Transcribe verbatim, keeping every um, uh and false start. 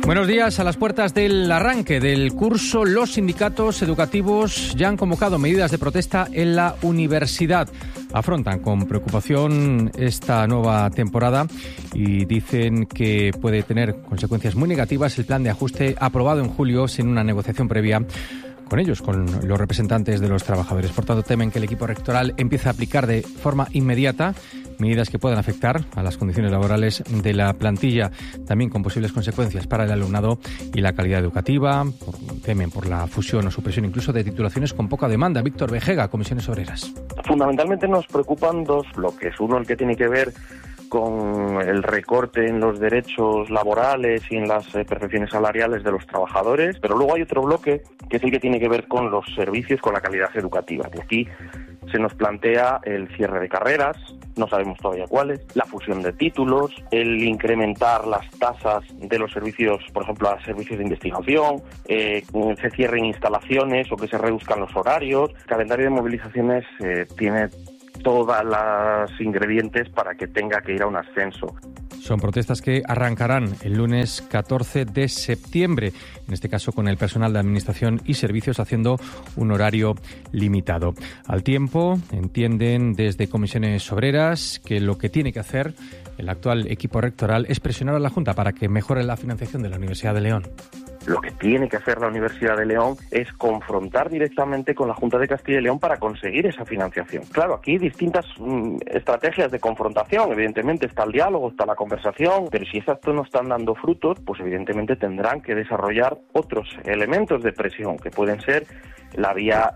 Buenos días. A las puertas del arranque del curso, los sindicatos educativos ya han convocado medidas de protesta en la universidad. Afrontan con preocupación esta nueva temporada y dicen que puede tener consecuencias muy negativas el plan de ajuste aprobado en julio sin una negociación previa con ellos, con los representantes de los trabajadores. Por tanto, temen que el equipo rectoral empiece a aplicar de forma inmediata medidas que puedan afectar a las condiciones laborales de la plantilla, también con posibles consecuencias para el alumnado y la calidad educativa. Por, temen por la fusión o supresión incluso de titulaciones con poca demanda. Víctor Vejega, Comisiones Obreras. Fundamentalmente nos preocupan dos bloques. Uno, el que tiene que ver con el recorte en los derechos laborales y en las eh, percepciones salariales de los trabajadores, pero luego hay otro bloque que es el que tiene que ver con los servicios, con la calidad educativa. Y aquí se nos plantea el cierre de carreras, no sabemos todavía cuáles, la fusión de títulos, el incrementar las tasas de los servicios, por ejemplo, a servicios de investigación, eh, que se cierren instalaciones o que se reduzcan los horarios. El calendario de movilizaciones eh, tiene todas las ingredientes para que tenga que ir a un ascenso. Son protestas que arrancarán el lunes catorce de septiembre, en este caso con el personal de administración y servicios haciendo un horario limitado. Al tiempo, entienden desde Comisiones Obreras que lo que tiene que hacer el actual equipo rectoral es presionar a la Junta para que mejore la financiación de la Universidad de León. Lo que tiene que hacer la Universidad de León es confrontar directamente con la Junta de Castilla y León para conseguir esa financiación. Claro, aquí hay distintas mm, estrategias de confrontación. Evidentemente está el diálogo, está la conversación, pero si esas no están dando frutos, pues evidentemente tendrán que desarrollar otros elementos de presión, que pueden ser la vía